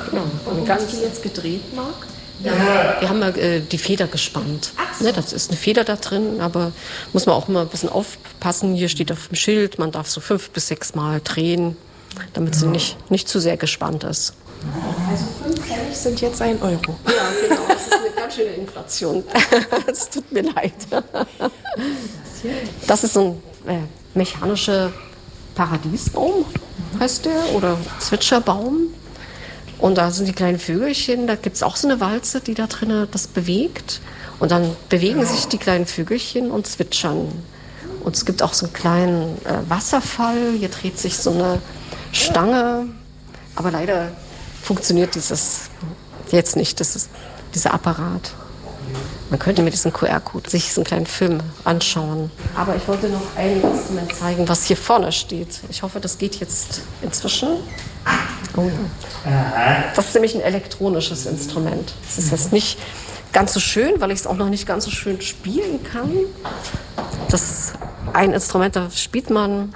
Genau. Und ganz die jetzt gedreht, Marc? Ja. Wir haben mal die Feder gespannt. So. Ne, das ist eine Feder da drin, aber muss man auch immer ein bisschen aufpassen. Hier steht auf dem Schild, man darf so 5 bis 6 Mal drehen, damit sie nicht zu sehr gespannt ist. Also 5 Pfennig sind jetzt 1 Euro. Ja, genau. Das ist eine ganz schöne Inflation. Es tut mir leid. Das ist so ein mechanischer Paradiesbaum, heißt der, oder Zwitscherbaum. Und da sind die kleinen Vögelchen, da gibt es auch so eine Walze, die da drinnen das bewegt. Und dann bewegen sich die kleinen Vögelchen und zwitschern. Und es gibt auch so einen kleinen Wasserfall, hier dreht sich so eine Stange. Aber leider funktioniert dieses jetzt nicht, dieser Apparat. Man könnte mit diesem QR-Code sich so einen kleinen Film anschauen. Aber ich wollte noch ein Instrument zeigen, was hier vorne steht. Ich hoffe, das geht jetzt inzwischen. Oh. Das ist nämlich ein elektronisches Instrument. Das ist jetzt nicht ganz so schön, weil ich es auch noch nicht ganz so schön spielen kann. Das ist ein Instrument, da spielt man,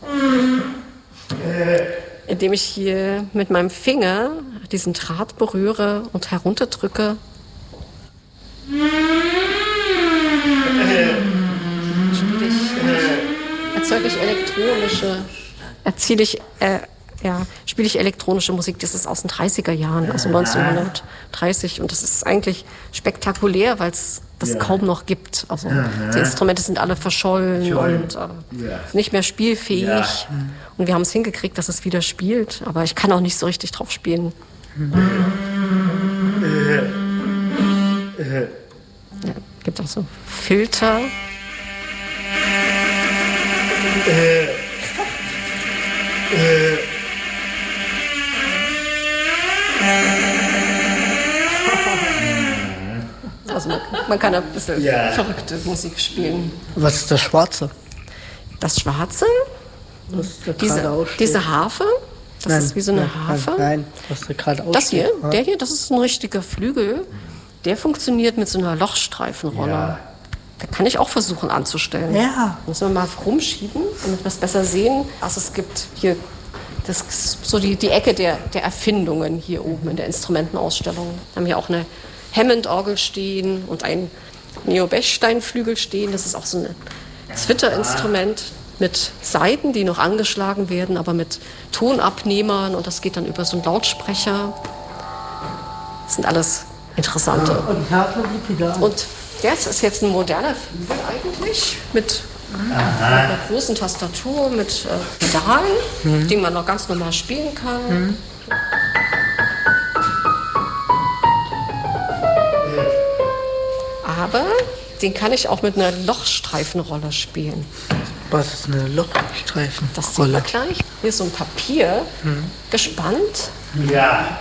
indem ich hier mit meinem Finger diesen Draht berühre und herunterdrücke. Spiele ich elektronische Musik. Das ist aus den 30er Jahren, also 1930. Und das ist eigentlich spektakulär, weil es das kaum noch gibt. Also die Instrumente sind alle verschollen und nicht mehr spielfähig. Ja. Und wir haben es hingekriegt, dass es wieder spielt. Aber ich kann auch nicht so richtig drauf spielen. Ja, gibt auch so Filter. Also man kann ein bisschen verrückte Musik spielen. Was ist das Schwarze? Das Schwarze? Diese Harfe? Das ist wie so eine Harfe. Nein, was da gerade aussieht. Das hier, der hier, das ist ein richtiger Flügel. Der funktioniert mit so einer Lochstreifenrolle. Ja. Da kann ich auch versuchen anzustellen. Ja. Müssen wir mal rumschieben, damit wir es besser sehen. Also es gibt hier, das ist so die Ecke der Erfindungen hier oben in der Instrumentenausstellung. Wir haben hier auch eine Hammond-Orgel stehen und ein Neo-Bechstein-Flügel stehen. Das ist auch so ein Zwitterinstrument mit Saiten, die noch angeschlagen werden, aber mit Tonabnehmern. Und das geht dann über so einen Lautsprecher. Das sind alles interessante. Und das ist jetzt ein moderner Flügel eigentlich mit einer großen Tastatur, mit Pedalen, die man noch ganz normal spielen kann. Aber den kann ich auch mit einer Lochstreifenrolle spielen. Was ist eine Lochstreifen? Das sehen wir gleich. Hier ist so ein Papier gespannt. Ja.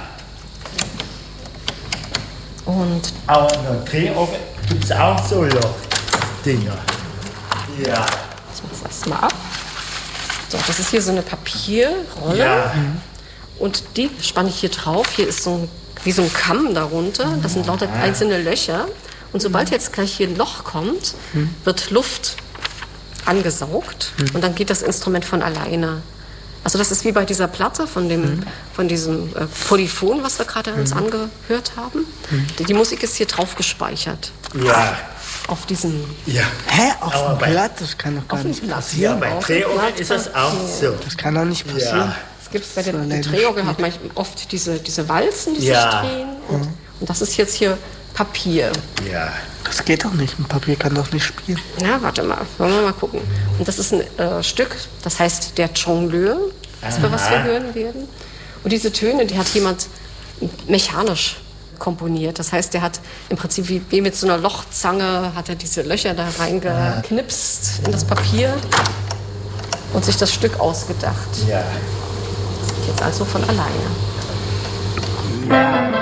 Und aber in der Drehorgel gibt es auch so Lochdinger. Ja. Ich mache das mal ab. So, das ist hier so eine Papierrolle. Ja. Und die spanne ich hier drauf. Hier ist wie so ein Kamm darunter. Das sind lauter einzelne Löcher. Und sobald jetzt gleich hier ein Loch kommt, wird Luft angesaugt und dann geht das Instrument von alleine. Also das ist wie bei dieser Platte von diesem Polyphon, was wir gerade uns angehört haben. Die Musik ist hier drauf gespeichert. Ja. Auf diesem... Ja. Hä? Auf dem Blatt? Das kann doch gar nicht passieren. Ja, bei Drehorgel ist das auch so. Das kann doch nicht passieren. Ja. Es gibt bei der Drehorgel hat man oft diese Walzen, die sich drehen. Und das ist jetzt hier Papier. Ja. Das geht doch nicht. Ein Papier kann doch nicht spielen. Na, warte mal. Wollen wir mal gucken. Und das ist ein Stück, das heißt Der Jongleur, für was wir hören werden. Und diese Töne, die hat jemand mechanisch komponiert. Das heißt, der hat im Prinzip wie mit so einer Lochzange hat er diese Löcher da reingeknipst in das Papier und sich das Stück ausgedacht. Ja. Das geht jetzt also von alleine. Ja.